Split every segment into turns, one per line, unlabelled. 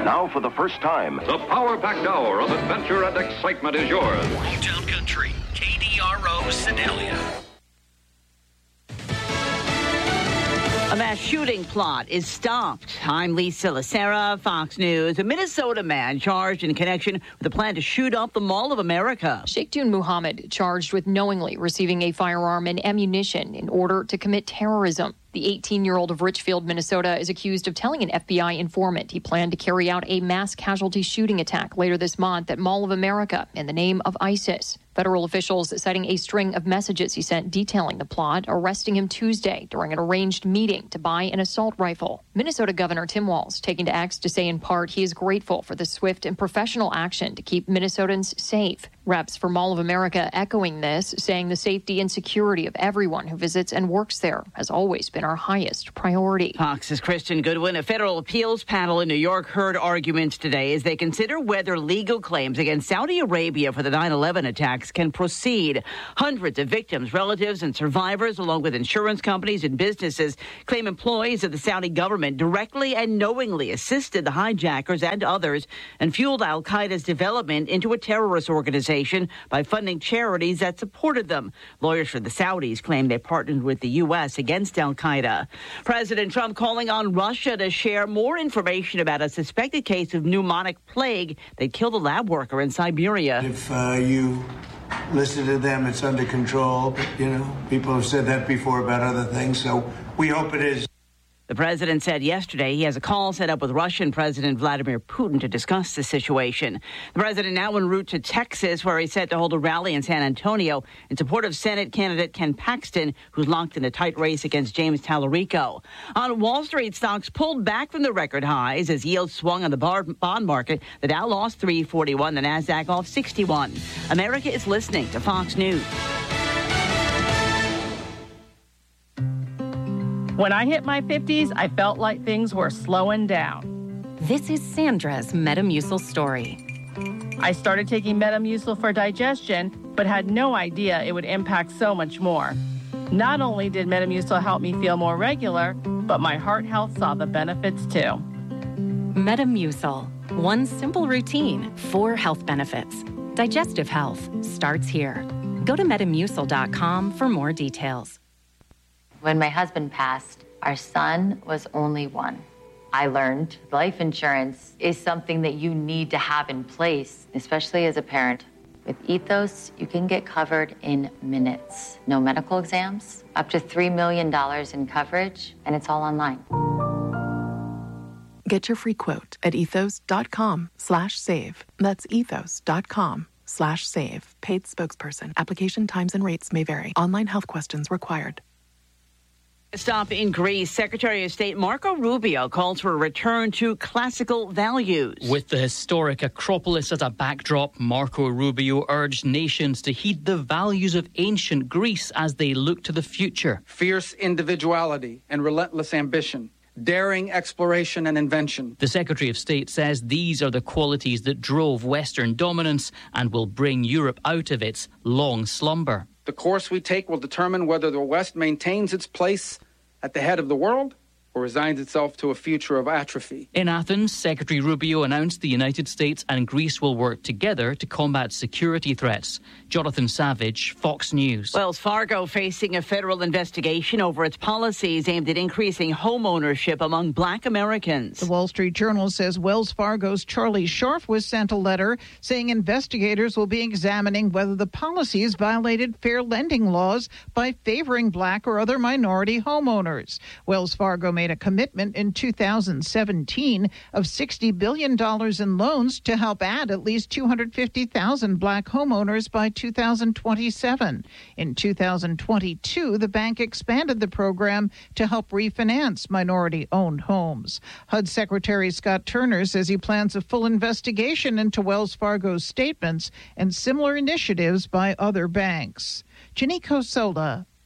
Now, for the first time,
the power-packed hour of adventure and excitement is yours.
Hometown Country, KDRO Sedalia.
A mass shooting plot is stopped. I'm Lisa Lacera, Fox News. A Minnesota man charged in connection with a plan to shoot up the Mall of America.
Sheikhdun Muhammad charged with knowingly receiving a firearm and ammunition in order to commit terrorism. The 18-year-old of Richfield, Minnesota, is accused of telling an FBI informant he planned to carry out a mass casualty shooting attack later this month at Mall of America in the name of ISIS. Federal officials citing a string of messages he sent detailing the plot, arresting him Tuesday during an arranged meeting to buy an assault rifle. Minnesota Governor Tim Walz taking to X to say in part he is grateful for the swift and professional action to keep Minnesotans safe. Reps for Mall of America echoing this, saying the safety and security of everyone who visits and works there has always been our highest priority.
Fox's Kristen Goodwin. A federal appeals panel in New York heard arguments today as they consider whether legal claims against Saudi Arabia for the 9/11 attacks can proceed. Hundreds of victims, relatives, and survivors, along with insurance companies and businesses, claim employees of the Saudi government directly and knowingly assisted the hijackers and others and fueled al-Qaeda's development into a terrorist organization by funding charities that supported them. Lawyers for the Saudis claim they partnered with the U.S. against al-Qaeda. President Trump calling on Russia to share more information about a suspected case of pneumonic plague that killed a lab worker in Siberia.
If you listen to them, it's under control. But, people have said that before about other things, so we hope it is.
The president said yesterday he has a call set up with Russian President Vladimir Putin to discuss the situation. The president now en route to Texas, where he's set to hold a rally in San Antonio in support of Senate candidate Ken Paxton, who's locked in a tight race against James Tallarico. On Wall Street, stocks pulled back from the record highs as yields swung on the bond market. The Dow lost 341, the Nasdaq off 61. America is listening to Fox News.
When I hit my 50s, I felt like things were slowing down.
This is Sandra's Metamucil story.
I started taking Metamucil for digestion, but had no idea it would impact so much more. Not only did Metamucil help me feel more regular, but my heart health saw the benefits too.
Metamucil. One simple routine, 4 health benefits. Digestive health starts here. Go to Metamucil.com for more details.
When my husband passed, our son was only 1. I learned life insurance is something that you need to have in place, especially as a parent. With Ethos, you can get covered in minutes. No medical exams, up to $3 million in coverage, and it's all online.
Get your free quote at ethos.com/save. That's ethos.com/save. Paid spokesperson. Application times and rates may vary. Online health questions required.
Stop in Greece. Secretary of State Marco Rubio calls for a return to classical values.
With the historic Acropolis as a backdrop, Marco Rubio urged nations to heed the values of ancient Greece as they look to the future.
Fierce individuality and relentless ambition. Daring exploration and invention.
The Secretary of State says these are the qualities that drove Western dominance and will bring Europe out of its long slumber.
The course we take will determine whether the West maintains its place at the head of the world or resigns itself to a future of atrophy.
In Athens, Secretary Rubio announced the United States and Greece will work together to combat security threats. Jonathan Savage, Fox News.
Wells Fargo facing a federal investigation over its policies aimed at increasing home ownership among Black Americans.
The Wall Street Journal says Wells Fargo's Charlie Scharf was sent a letter saying investigators will be examining whether the policies violated fair lending laws by favoring Black or other minority homeowners. Wells Fargo made a commitment in 2017 of $60 billion in loans to help add at least 250,000 Black homeowners by 2027. In 2022, the bank expanded the program to help refinance minority-owned homes. HUD Secretary Scott Turner says he plans a full investigation into Wells Fargo's statements and similar initiatives by other banks. Janiko Sola,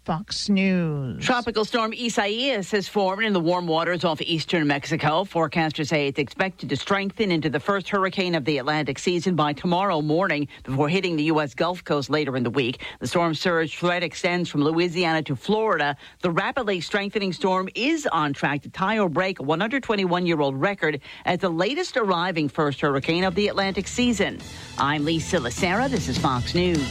Fox News.
Tropical storm Isaias has formed in the warm waters off eastern Mexico. Forecasters say it's expected to strengthen into the first hurricane of the Atlantic season by tomorrow morning before hitting the U.S. Gulf Coast later in the week. The storm surge threat extends from Louisiana to Florida. The rapidly strengthening storm is on track to tie or break a 121-year-old record as the latest arriving first hurricane of the Atlantic season. I'm Lisa Lacera. This is Fox News.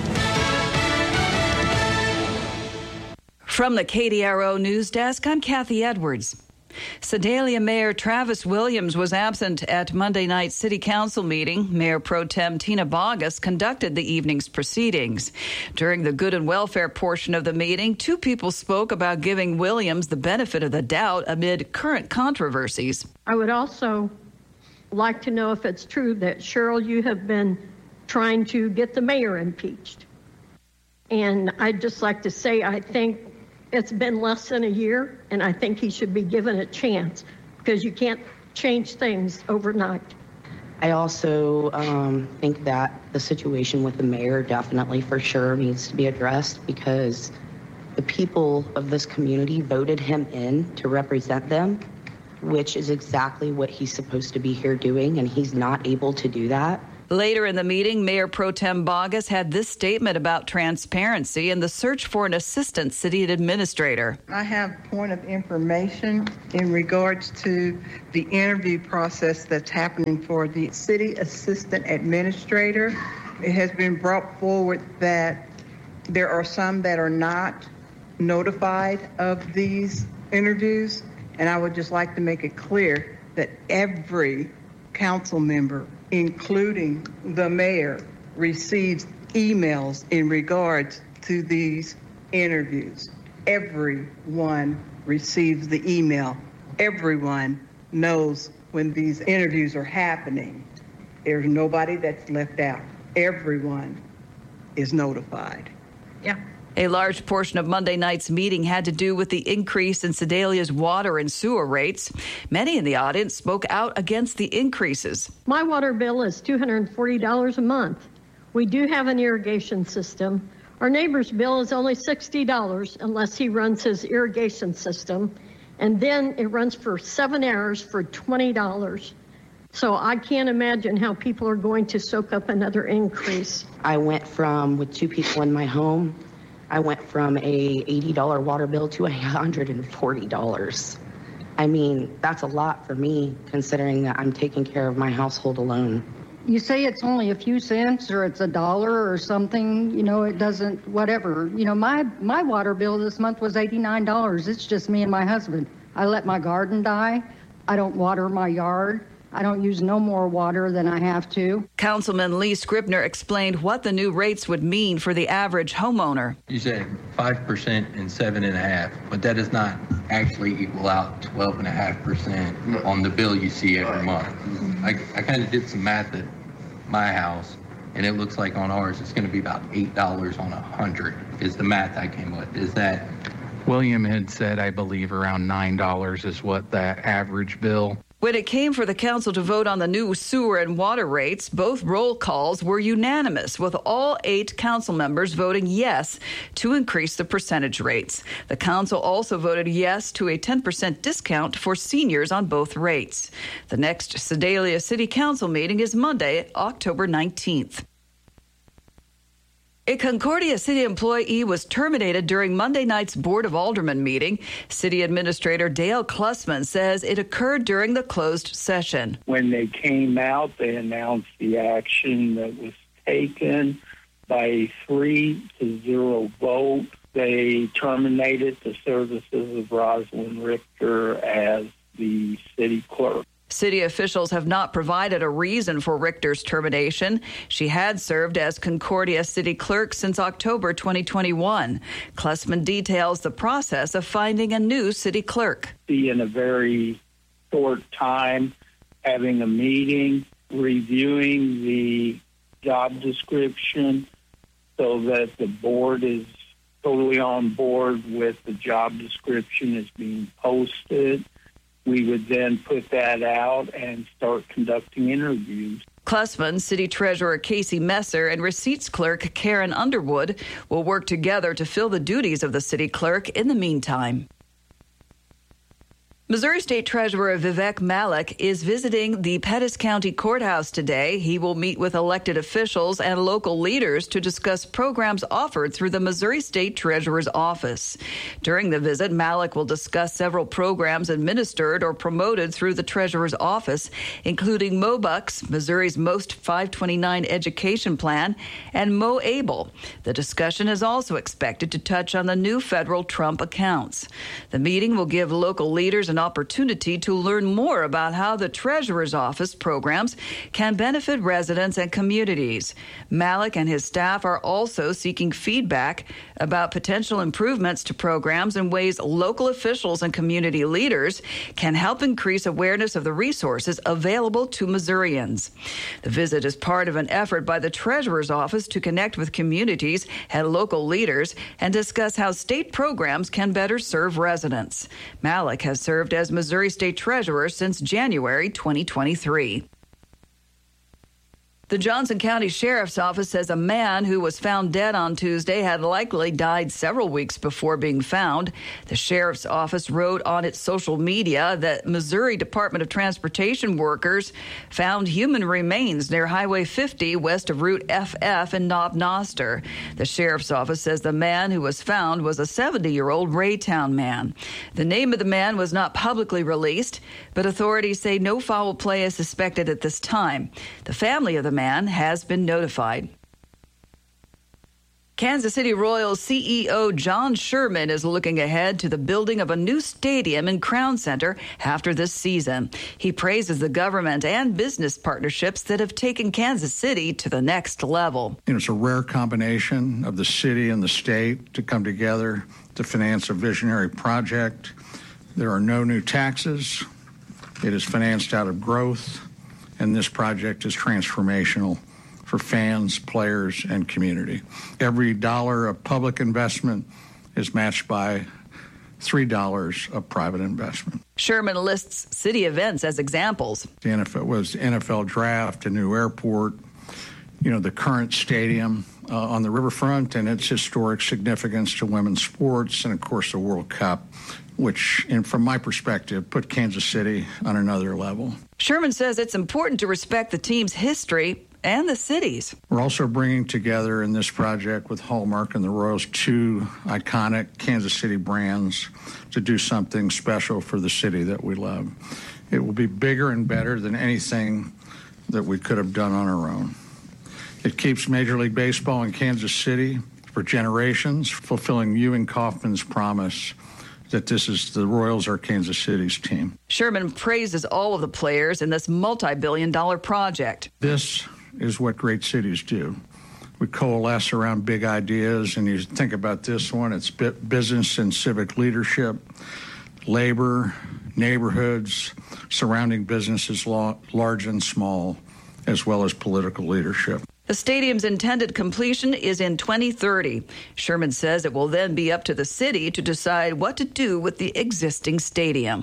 From the KDRO News Desk, I'm Kathy Edwards. Sedalia Mayor Travis Williams was absent at Monday night's City Council meeting. Mayor Pro Tem Tina Bogus conducted the evening's proceedings. During the good and welfare portion of the meeting, two people spoke about giving Williams the benefit of the doubt amid current controversies.
I would also like to know if it's true that, Cheryl, you have been trying to get the mayor impeached. And I'd just like to say I think it's been less than a year, and I think he should be given a chance because you can't change things overnight.
I also think that the situation with the mayor definitely for sure needs to be addressed because the people of this community voted him in to represent them, which is exactly what he's supposed to be here doing, and he's not able to do that.
Later in the meeting, Mayor Pro Tem Bogus had this statement about transparency and the search for an assistant city administrator.
I have point of information in regards to the interview process that's happening for the city assistant administrator. It has been brought forward that there are some that are not notified of these interviews, and I would just like to make it clear that every council member, including the mayor, receives emails in regards to these interviews. Everyone receives the email. Everyone knows when these interviews are happening. There's nobody that's left out. Everyone is notified. Yeah.
A large portion of Monday night's meeting had to do with the increase in Sedalia's water and sewer rates. Many in the audience spoke out against the increases.
My water bill is $240 a month. We do have an irrigation system. Our neighbor's bill is only $60 unless he runs his irrigation system. And then it runs for 7 hours for $20. So I can't imagine how people are going to soak up another increase.
I went from, with two people in my home, I went from a $80 water bill to $140. I mean, that's a lot for me, considering that I'm taking care of my household alone.
You say it's only a few cents or it's $1 or something, you know, it doesn't, whatever. You know, my water bill this month was $89. It's just me and my husband. I let my garden die. I don't water my yard. I don't use no more water than I have to.
Councilman Lee Scribner explained what the new rates would mean for the average homeowner.
You said 5% and 7.5%, but that does not actually equal out 12.5% on the bill you see every month. I kind of did some math at my house, and it looks like on ours it's going to be about $8 on 100 is the math I came with. Is that?
William had said, I believe, around $9 is what the average bill.
When it came for the council to vote on the new sewer and water rates, both roll calls were unanimous, with all 8 council members voting yes to increase the percentage rates. The council also voted yes to a 10% discount for seniors on both rates. The next Sedalia City Council meeting is Monday, October 19th. A Concordia City employee was terminated during Monday night's Board of Aldermen meeting. City Administrator Dale Klussman says it occurred during the closed session.
When they came out, they announced the action that was taken by a 3-0 vote. They terminated the services of Rosalind Richter as the city clerk.
City officials have not provided a reason for Richter's termination. She had served as Concordia City Clerk since October 2021. Klussman details the process of finding a new city clerk.
In a very short time, having a meeting, reviewing the job description so that the board is totally on board with the job description as being posted. We would then put that out and start conducting interviews.
Klussman, City Treasurer Casey Messer, and Receipts Clerk Karen Underwood will work together to fill the duties of the city clerk in the meantime. Missouri State Treasurer Vivek Malik is visiting the Pettis County Courthouse today. He will meet with elected officials and local leaders to discuss programs offered through the Missouri State Treasurer's Office. During the visit, Malik will discuss several programs administered or promoted through the Treasurer's Office, including MOBUX, Missouri's Most 529 Education Plan, and MOABLE. The discussion is also expected to touch on the new federal Trump accounts. The meeting will give local leaders an opportunity to learn more about how the Treasurer's Office programs can benefit residents and communities. Malik and his staff are also seeking feedback about potential improvements to programs and ways local officials and community leaders can help increase awareness of the resources available to Missourians. The visit is part of an effort by the Treasurer's Office to connect with communities and local leaders and discuss how state programs can better serve residents. Malik has served as Missouri State Treasurer since January 2023. The Johnson County Sheriff's Office says a man who was found dead on Tuesday had likely died several weeks before being found. The Sheriff's Office wrote on its social media that Missouri Department of Transportation workers found human remains near Highway 50 west of Route FF in Knob Noster. The Sheriff's Office says the man who was found was a 70-year-old Raytown man. The name of the man was not publicly released, but authorities say no foul play is suspected at this time. The family of the man has been notified. Kansas City Royals CEO John Sherman is looking ahead to the building of a new stadium in Crown Center after this season. He praises the government and business partnerships that have taken Kansas City to the next level.
It's a rare combination of the city and the state to come together to finance a visionary project. There are no new taxes. It is financed out of growth. And this project is transformational for fans, players, and community. Every dollar of public investment is matched by $3 of private investment.
Sherman lists city events as examples.
The NFL draft, a new airport, the current stadium on the riverfront and its historic significance to women's sports, and of course the World Cup, which, from my perspective, put Kansas City on another level.
Sherman says it's important to respect the team's history and the city's.
We're also bringing together in this project with Hallmark and the Royals two iconic Kansas City brands to do something special for the city that we love. It will be bigger and better than anything that we could have done on our own. It keeps Major League Baseball in Kansas City for generations, fulfilling Ewing Kauffman's promise that the Royals are Kansas City's team.
Sherman praises all of the players in this multi-billion-dollar project.
This is what great cities do. We coalesce around big ideas, and you think about this one, it's business and civic leadership, labor, neighborhoods, surrounding businesses large and small, as well as political leadership.
The stadium's intended completion is in 2030. Sherman says it will then be up to the city to decide what to do with the existing stadium.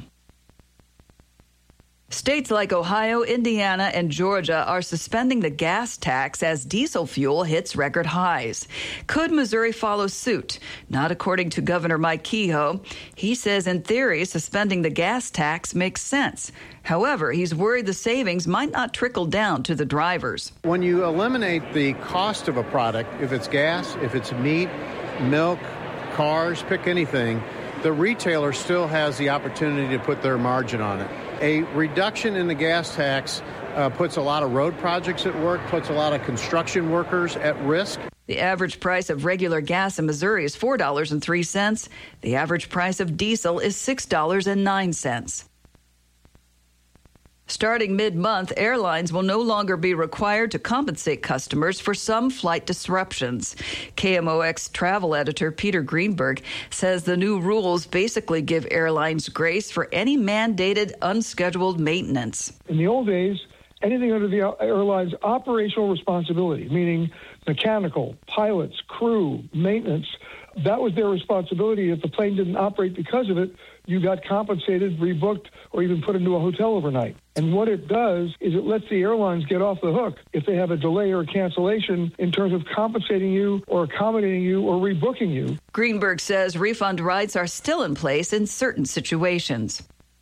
States like Ohio, Indiana, and Georgia are suspending the gas tax as diesel fuel hits record highs. Could Missouri follow suit? Not according to Governor Mike Kehoe. He says in theory, suspending the gas tax makes sense. However, he's worried the savings might not trickle down to the drivers.
When you eliminate the cost of a product, if it's gas, if it's meat, milk, cars, pick anything, the retailer still has the opportunity to put their margin on it. A reduction in the gas tax puts a lot of road projects at work, puts a lot of construction workers at risk.
The average price of regular gas in Missouri is $4.03. The average price of diesel is $6.09. Starting mid-month, airlines will no longer be required to compensate customers for some flight disruptions. KMOX travel editor Peter Greenberg says the new rules basically give airlines grace for any mandated unscheduled maintenance.
In the old days, anything under the airline's operational responsibility, meaning mechanical, pilots, crew, maintenance, that was their responsibility. If the plane didn't operate because of it, you got compensated, rebooked, or even put into a hotel overnight. And what it does is it lets the airlines get off the hook if they have a delay or a cancellation in terms of compensating you or accommodating you or rebooking you.
Greenberg says refund rights are still in place in certain situations.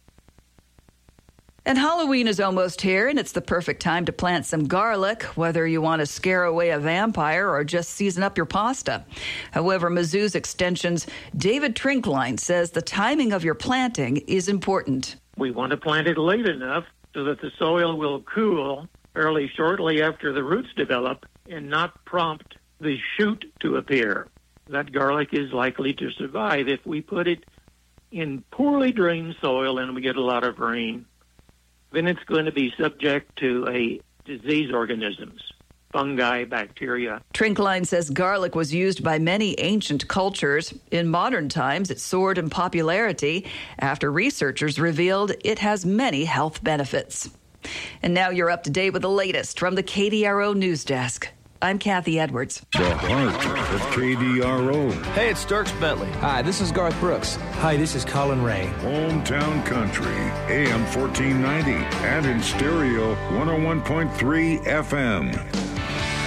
And Halloween is almost here, and it's the perfect time to plant some garlic, whether you want to scare away a vampire or just season up your pasta. However, Mizzou's Extension's David Trinkline says the timing of your planting is important.
We want to plant it late enough so that the soil will cool fairly shortly after the roots develop and not prompt the shoot to appear. That garlic is likely to survive if we put it in poorly drained soil and we get a lot of rain. Then it's going to be subject to a disease organisms, fungi, bacteria.
Trinkline says garlic was used by many ancient cultures. In modern times, it soared in popularity after researchers revealed it has many health benefits. And now you're up to date with the latest from the KDRO News Desk. I'm Kathy Edwards.
The heart of KDRO.
Hey, it's Dirks Bentley.
Hi, this is Garth Brooks. Hi, this is Colin Ray.
Hometown Country, AM 1490, and in stereo 101.3 FM.